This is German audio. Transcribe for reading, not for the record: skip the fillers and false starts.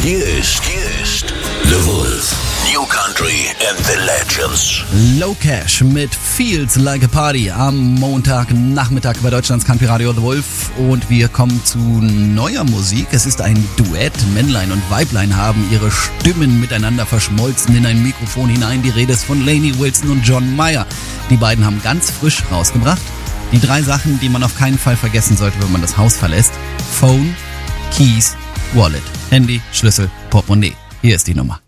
Hier ist The Wolf. New Country and the Legends. Low Cash mit Feels Like a Party am Montagnachmittag bei Deutschlands Country Radio The Wolf. Und wir kommen zu neuer Musik. Es ist ein Duett. Männlein und Weiblein haben ihre Stimmen miteinander verschmolzen in ein Mikrofon hinein. Die Rede ist von Lainey Wilson und John Mayer. Die beiden haben ganz frisch rausgebracht die 3 Sachen, die man auf keinen Fall vergessen sollte, wenn man das Haus verlässt. Phone, Keys, Wallet. Handy, Schlüssel, Portemonnaie. Hier ist die Nummer.